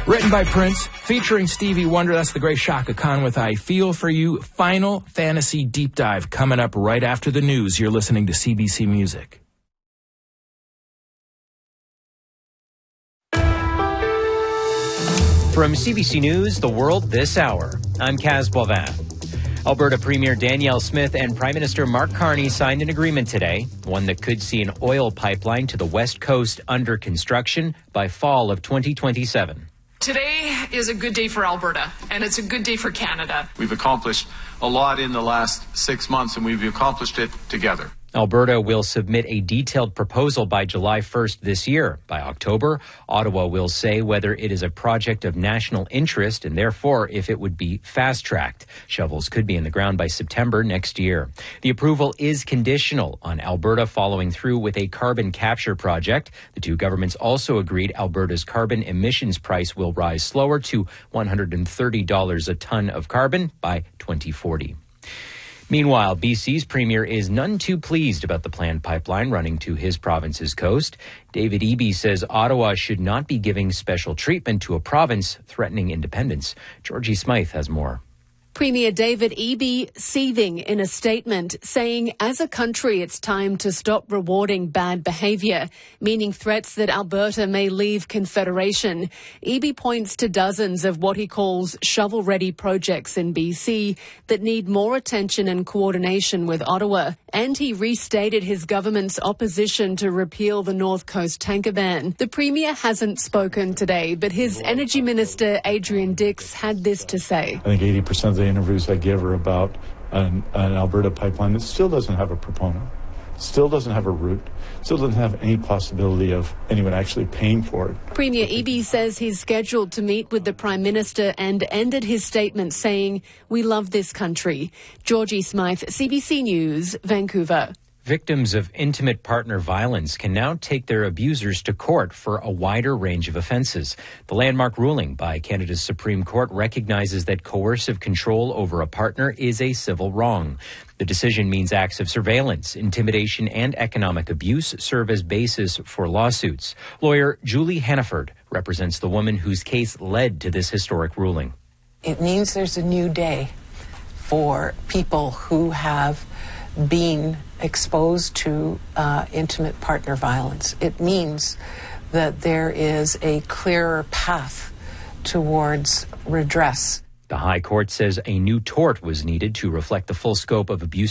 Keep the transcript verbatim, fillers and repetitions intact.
Written by Prince, featuring Stevie Wonder. That's the great Shaka Khan with I Feel For You. Final Fantasy Deep Dive coming up right after the news. You're listening to C B C Music. From C B C News, The World This Hour, I'm Kaz Boivin. Alberta Premier Danielle Smith and Prime Minister Mark Carney signed an agreement today, one that could see an oil pipeline to the West Coast under construction by fall of twenty twenty-seven. Today is a good day for Alberta, and it's a good day for Canada. We've accomplished a lot in the last six months, and we've accomplished it together. Alberta will submit a detailed proposal by July first this year. By October, Ottawa will say whether it is a project of national interest and therefore if it would be fast-tracked. Shovels could be in the ground by September next year. The approval is conditional on Alberta following through with a carbon capture project. The two governments also agreed Alberta's carbon emissions price will rise slower to one hundred thirty dollars a ton of carbon by twenty forty. Meanwhile, B C's Premier is none too pleased about the planned pipeline running to his province's coast. David Eby says Ottawa should not be giving special treatment to a province threatening independence. Georgie Smythe has more. Premier David Eby seething in a statement, saying as a country it's time to stop rewarding bad behaviour, meaning threats that Alberta may leave Confederation. Eby points to dozens of what he calls shovel-ready projects in B C that need more attention and coordination with Ottawa. And he restated his government's opposition to repeal the North Coast tanker ban. The Premier hasn't spoken today, but his Energy Minister Adrian Dix had this to say. I think eighty percent of the interviews I give are about an, an Alberta pipeline that still doesn't have a proponent, still doesn't have a route, still doesn't have any possibility of anyone actually paying for it. Premier Eby says he's scheduled to meet with the Prime Minister and ended his statement saying, "We love this country." Georgie Smythe, C B C News, Vancouver. Victims of intimate partner violence can now take their abusers to court for a wider range of offences. The landmark ruling by Canada's Supreme Court recognizes that coercive control over a partner is a civil wrong. The decision means acts of surveillance, intimidation, and economic abuse serve as basis for lawsuits. Lawyer Julie Hannaford represents the woman whose case led to this historic ruling. It means there's a new day for people who have been exposed to uh, intimate partner violence. It means that there is a clearer path towards redress. The High Court says a new tort was needed to reflect the full scope of abuse